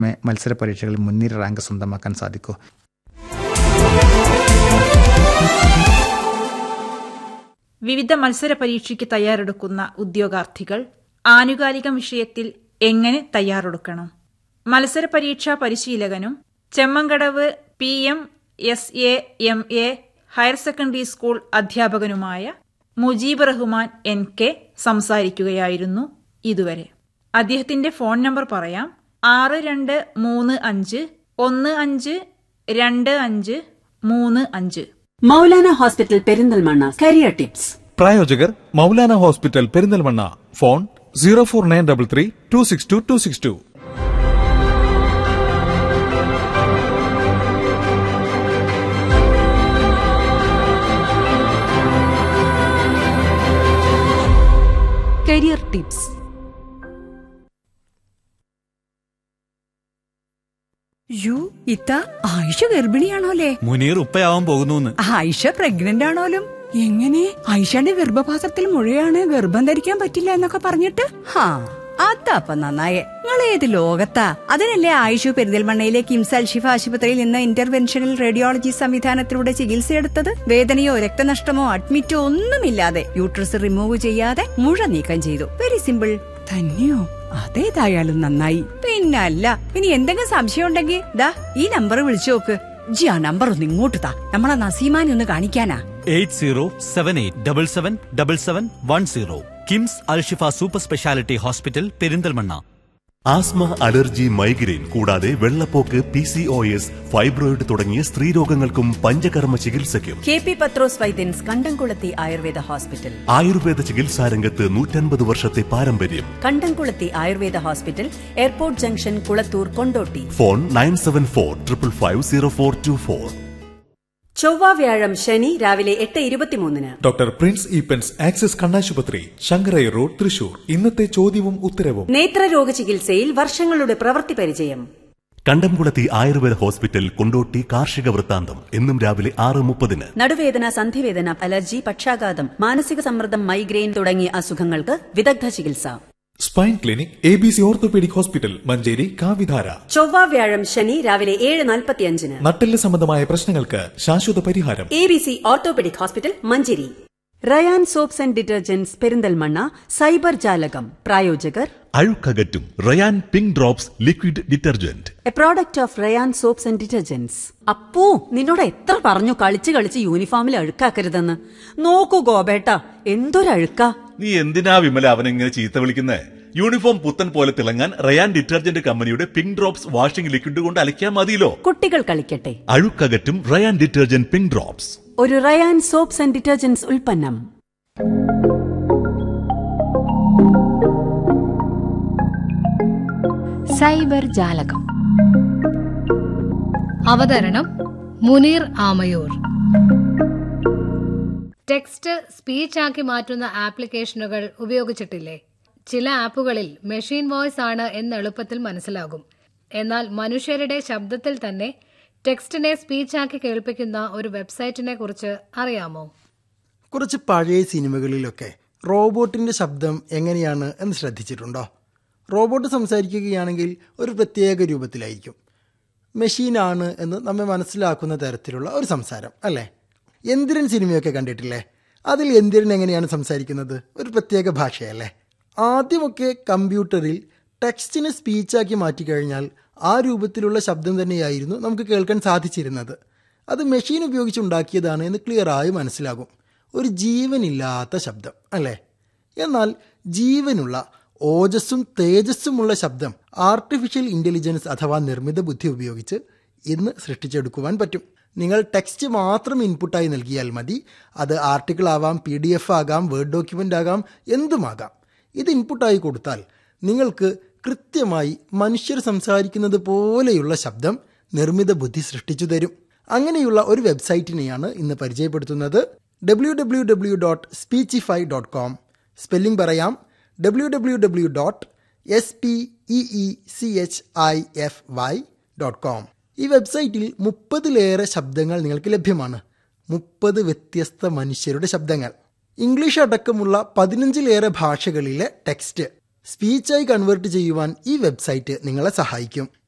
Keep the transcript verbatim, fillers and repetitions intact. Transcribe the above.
മത്സര പരീക്ഷകളിൽ മുൻനിര റാങ്ക് സ്വന്തമാക്കാൻ സാധിക്കൂ. വിവിധ മത്സര പരീക്ഷയ്ക്ക് തയ്യാറെടുക്കുന്ന ഉദ്യോഗാർത്ഥികൾ ആനുകാലിക വിഷയത്തിൽ എങ്ങനെ തയ്യാറെടുക്കണം? മത്സര പരീക്ഷാ പരിശീലകനും Chemmankadavu P M S A M A higher secondary school അധ്യാപകനുമായ Mujeeb Rahman N K സംസാരിക്കുകയായിരുന്നു ഇതുവരെ. അദ്ദേഹത്തിന്റെ ഫോൺ നമ്പർ പറയാം: ആറ് രണ്ട് മൂന്ന് അഞ്ച് ഒന്ന് അഞ്ച് രണ്ട് അഞ്ച് മൂന്ന് അഞ്ച്. Maulana hospital Perinthalmanna career tips. പ്രായോജകർ Maulana hospital Perinthalmanna. Phone zero four nine double three to six to to six to. Career tips. U ഇത്ത ആയിഷ ഗർഭിണിയാണോലേ? മുനീർ ഉപ്പയാവാൻ പോകുന്നു. ആയിഷ പ്രഗ്നന്റ് ആണോലും? എങ്ങനെ? ആയിഷയുടെ ഗർഭപാത്രത്തിൽ മുഴയാണ്, ഗർഭം ധരിക്കാൻ പറ്റില്ല എന്നൊക്കെ പറഞ്ഞിട്ട്? ഹാ, അതപ്പ നന്നായേ. നിങ്ങൾ ഏത് ലോകത്താ? അതിനല്ലേ ആയിഷു പെരിന്തൽമണ്ണയിലെ കിംസ് അൽഷിഫ ആശുപത്രിയിൽ നിന്ന് ഇന്റർവെൻഷണൽ റേഡിയോളജി സംവിധാനത്തിലൂടെ ചികിത്സയെടുത്തത്. വേദനയോ രക്തനഷ്ടമോ അഡ്മിറ്റോ ഒന്നുമില്ലാതെ യൂട്രസ് റിമൂവ് ചെയ്യാതെ മുഴ നീക്കം ചെയ്തു. Very simple. തന്നെയോ? അതേതായാലും നന്നായി. പിന്നല്ല, ഇനി എന്തെങ്കിലും സംശയം ഉണ്ടെങ്കിൽ ദാ ഈ നമ്പർ വിളിച്ചു നോക്ക്. ജി ആ നമ്പർ ഒന്ന് ഇങ്ങോട്ട് താ, നമ്മളെ നസീമാനെ ഒന്ന് കാണിക്കാനാ. Eight zero seven eight double seven double seven one zero. KIMS Alshifa super speciality hospital Perinthalmanna. Asthma, allergy, migraine കൂടാതെ വെള്ളപ്പോക്ക്, P C O S, fibroid തുടങ്ങിയ സ്ത്രീരോഗങ്ങൾക്കും പഞ്ചകർമ്മ ചികിത്സയ്ക്കും കെ പി പത്രോസ് വൈദ്യൻസ് കണ്ടംകുളത്തി ആയുർവേദ ഹോസ്പിറ്റൽ. ആയുർവേദ ചികിത്സാരംഗത്ത് നൂറ്റൻപത് വർഷത്തെ പാരമ്പര്യം. കണ്ടംകുളത്തി Ayurveda hospital, airport junction, Kulathur, Kondotty. Phone nine seven four triple five zero four to four. ചൊവ്വ, വ്യാഴം, ശനി രാവിലെ എട്ട് ഇരുപത്തിമൂന്നിന് ഡോക്ടർ പ്രിൻസ് ഈപ്പൻസ് ആക്സിസ് കണ്ണാശുപത്രി, ശങ്കരൈ റോഡ്, തൃശൂർ. ഇന്നത്തെ ചോദ്യവും ഉത്തരവും. നേത്രരോഗ ചികിത്സയിൽ വർഷങ്ങളുടെ പ്രവൃത്തി പരിചയം. കണ്ടംകുളത്തി ആയുർവേദ ഹോസ്പിറ്റൽ, കൊണ്ടോട്ടി. കാർഷിക വൃത്താന്തം എന്നും രാവിലെ ആറ് മുപ്പതിന്. നടുവേദന, സന്ധിവേദന, അലർജി, പക്ഷാഘാതം, മാനസിക സമ്മർദ്ദം, മൈഗ്രെയിൻ തുടങ്ങിയ അസുഖങ്ങൾക്ക് വിദഗ്ധ ചികിത്സ. Spine clinic, A B C orthopaedic hospital, Manjeri, കാവിധാര. ചൊവ്വ, വ്യാഴം, ശനി രാവിലെ ഏഴ് നാൽപ്പത്തിയഞ്ചിന്. നട്ടെല്ല് സംബന്ധമായ പ്രശ്നങ്ങൾക്ക് ശാശ്വത പരിഹാരം. A B C orthopaedic hospital, Manjeri. Ryan soaps and detergents Perinthalmanna. Cyber ജാലകം. പ്രായോജകർ അഴുക്കകറ്റും Ryan pink drops liquid detergent, A product of Ryan soaps and detergents. Appu, നിന്നോട് എത്ര പറഞ്ഞു കളിച്ച് കളിച്ച് യൂണിഫോമിൽ അഴുക്കാക്കരുതെന്ന്. നോക്കൂ ഗോപേട്ട, എന്തൊരഴുക്കാ. നീ എന്തിനാ വിമല അവനെങ്ങനെ ചീത്ത വിളിക്കുന്നേ? യൂണിഫോം പുത്തൻ പോലെ തിളങ്ങാൻ റയാൻ ഡിറ്റർജന്റ് കമ്പനിയുടെ പിങ്ക് ഡ്രോപ്സ് വാഷിംഗ് ലിക്വിഡ് കൊണ്ട് അലക്കിയാൽ മതിയല്ലോ. കുട്ടികൾ കളിക്കട്ടെ. അഴുക്കകറ്റും റയാൻ ഡിറ്റർജന്റ് പിങ്ക് ഡ്രോപ്സ്, ഒരു റയാൻ സോപ്സ് ആൻഡ് ഡിറ്റർജന്റ്സ് ഉൽപ്പന്നം. സൈബർ ജാലകം. അവതരണം മുനീർ ആമയൂർ. ടെക്സ്റ്റ് സ്പീച്ച് ആക്കി മാറ്റുന്ന ആപ്ലിക്കേഷനുകൾ ഉപയോഗിച്ചിട്ടില്ലേ? ചില ആപ്പുകളിൽ മെഷീൻ വോയിസ് ആണ് എന്ന് എളുപ്പത്തിൽ മനസ്സിലാകും. എന്നാൽ മനുഷ്യരുടെ ശബ്ദത്തിൽ തന്നെ ടെക്സ്റ്റിനെ സ്പീച്ചാക്കി കേൾപ്പിക്കുന്ന ഒരു വെബ്സൈറ്റിനെ കുറിച്ച് അറിയാമോ? കുറച്ച് പഴയ സിനിമകളിലൊക്കെ റോബോട്ടിന്റെ ശബ്ദം എങ്ങനെയാണ് എന്ന് ശ്രദ്ധിച്ചിട്ടുണ്ടോ? റോബോട്ട് സംസാരിക്കുകയാണെങ്കിൽ ഒരു പ്രത്യേക രൂപത്തിലായിരിക്കും. മെഷീനാണ് എന്ന് നമ്മെ മനസ്സിലാക്കുന്ന തരത്തിലുള്ള ഒരു സംസാരം, അല്ലേ? യന്ത്രൻ സിനിമയൊക്കെ കണ്ടിട്ടില്ലേ? അതിൽ യന്ത്രൻ എങ്ങനെയാണ് സംസാരിക്കുന്നത്? ഒരു പ്രത്യേക ഭാഷയല്ലേ? ആദ്യമൊക്കെ കമ്പ്യൂട്ടറിൽ ടെക്സ്റ്റിനെ സ്പീച്ചാക്കി മാറ്റിക്കഴിഞ്ഞാൽ ആ രൂപത്തിലുള്ള ശബ്ദം തന്നെയായിരുന്നു നമുക്ക് കേൾക്കാൻ സാധിച്ചിരുന്നത്. അത് മെഷീൻ ഉപയോഗിച്ചുണ്ടാക്കിയതാണ് എന്ന് ക്ലിയറായി മനസ്സിലാകും. ഒരു ജീവനില്ലാത്ത ശബ്ദം, അല്ലേ? എന്നാൽ ജീവനുള്ള, ഓജസ്സും തേജസ്സുമുള്ള ശബ്ദം ആർട്ടിഫിഷ്യൽ ഇൻ്റലിജൻസ് അഥവാ നിർമ്മിത ബുദ്ധി ഉപയോഗിച്ച് ഇന്ന് സൃഷ്ടിച്ചെടുക്കുവാൻ പറ്റും. നിങ്ങൾ ടെക്സ്റ്റ് മാത്രം ഇൻപുട്ടായി നൽകിയാൽ മതി. അത് ആർട്ടിക്കിൾ ആവാം, പി ഡി എഫ് ആകാം, വേർഡ് ഡോക്യുമെൻ്റ് ആകാം, എന്തുമാകാം. ഇത് ഇൻപുട്ടായി കൊടുത്താൽ നിങ്ങൾക്ക് കൃത്യമായി മനുഷ്യർ സംസാരിക്കുന്നത് പോലെയുള്ള ശബ്ദം നിർമ്മിത ബുദ്ധി സൃഷ്ടിച്ചു തരും. അങ്ങനെയുള്ള ഒരു വെബ്സൈറ്റിനെയാണ് ഇന്ന് പരിചയപ്പെടുത്തുന്നത്. W W W dot Speechify dot com. Spelling പറയാം: W W W dot S P E E C H I F Y dot com. ഈ വെബ്സൈറ്റിൽ മുപ്പതിലേറെ ശബ്ദങ്ങൾ നിങ്ങൾക്ക് ലഭ്യമാണ്. മുപ്പത് വ്യത്യസ്ത മനുഷ്യരുടെ ശബ്ദങ്ങൾ. ഇംഗ്ലീഷ് അടക്കമുള്ള പതിനഞ്ചിലേറെ ഭാഷകളിലെ ടെക്സ്റ്റ് സ്പീച്ചായി കൺവേർട്ട് ചെയ്യുവാൻ ഈ വെബ്സൈറ്റ് നിങ്ങളെ സഹായിക്കും.